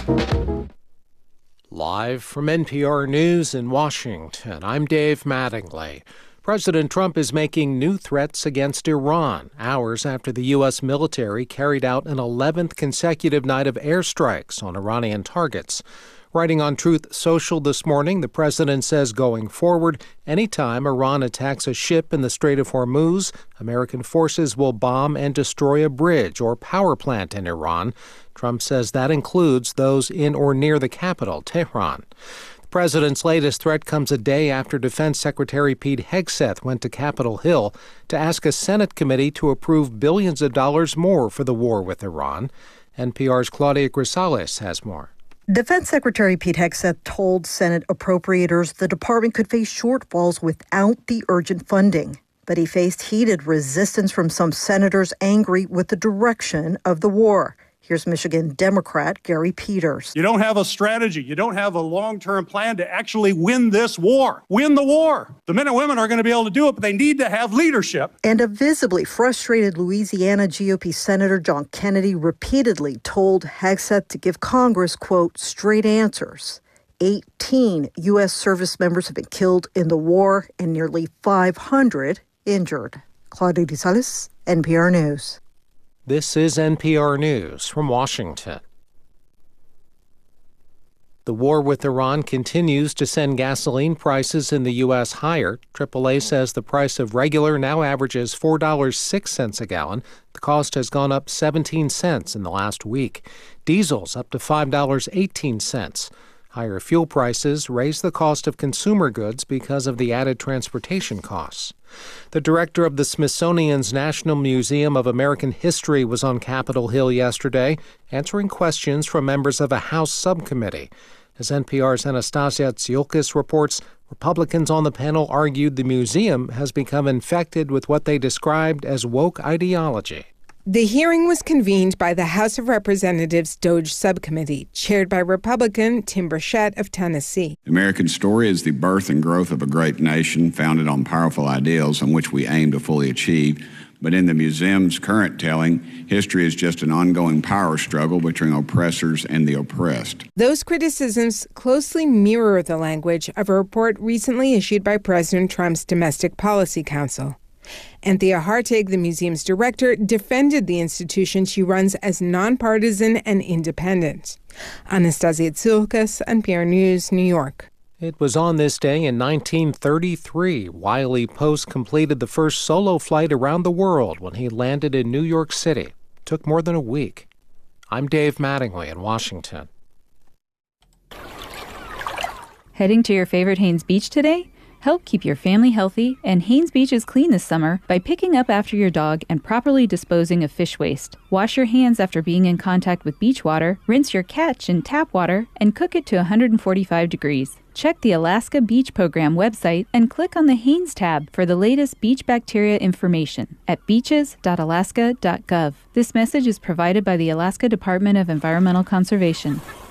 Live from NPR News in Washington, I'm Dave Mattingly. President Trump is making new threats against Iran, hours after the U.S. military carried out an 11th consecutive night of airstrikes on Iranian targets. Writing on Truth Social this morning, the president says going forward, anytime Iran attacks a ship in the Strait of Hormuz, American forces will bomb and destroy a bridge or power plant in Iran. Trump says that includes those in or near the capital, Tehran. The president's latest threat comes a day after Defense Secretary Pete Hegseth went to Capitol Hill to ask a Senate committee to approve billions of dollars more for the war with Iran. NPR's Claudia Grisales has more. Defense Secretary Pete Hegseth told Senate appropriators the department could face shortfalls without the urgent funding. But he faced heated resistance from some senators angry with the direction of the war. Here's Michigan Democrat Gary Peters. You don't have a strategy. You don't have a long-term plan to actually win this war. Win the war. The men and women are going to be able to do it, but they need to have leadership. And a visibly frustrated Louisiana GOP Senator John Kennedy repeatedly told Hegseth to give Congress, quote, straight answers. 18 U.S. service members have been killed in the war and nearly 500 injured. Claudia Grisales, NPR News. This is NPR News from Washington. The war with Iran continues to send gasoline prices in the U.S. higher. AAA says the price of regular now averages $4.06 a gallon. The cost has gone up 17 cents in the last week. Diesel's up to $5.18. Higher fuel prices raise the cost of consumer goods because of the added transportation costs. The director of the Smithsonian's National Museum of American History was on Capitol Hill yesterday, answering questions from members of a House subcommittee. As NPR's Anastasia Tsiolkas reports, Republicans on the panel argued the museum has become infected with what they described as woke ideology. The hearing was convened by the House of Representatives DOJ Subcommittee, chaired by Republican Tim Burchett of Tennessee. The American story is the birth and growth of a great nation founded on powerful ideals on which we aim to fully achieve. But in the museum's current telling, history is just an ongoing power struggle between oppressors and the oppressed. Those criticisms closely mirror the language of a report recently issued by President Trump's Domestic Policy Council. Anthea Hartig, the museum's director, defended the institution she runs as nonpartisan and independent. Anastasia Tsiolkas, NPR News, New York. It was on this day in 1933 Wiley Post completed the first solo flight around the world when he landed in New York City. It took more than a week. I'm Dave Mattingly in Washington. Heading to your favorite Haines Beach today? Help keep your family healthy and Haines Beaches clean this summer by picking up after your dog and properly disposing of fish waste. Wash your hands after being in contact with beach water, rinse your catch in tap water, and cook it to 145 degrees. Check the Alaska Beach Program website and click on the Haines tab for the latest beach bacteria information at beaches.alaska.gov. This message is provided by the Alaska Department of Environmental Conservation.